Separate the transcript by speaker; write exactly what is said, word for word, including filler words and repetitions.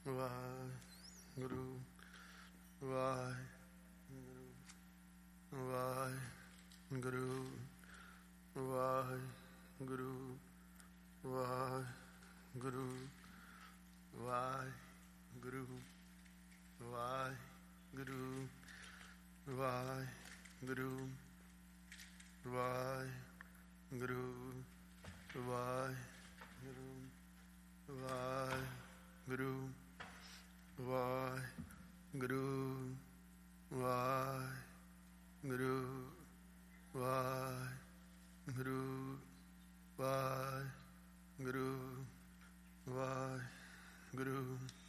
Speaker 1: Waheguru Waheguru Waheguru Waheguru Waheguru Waheguru Waheguru Waheguru Waheguru Waheguru Waheguru Waheguru Waheguru Waheguru Waheguru Waheguru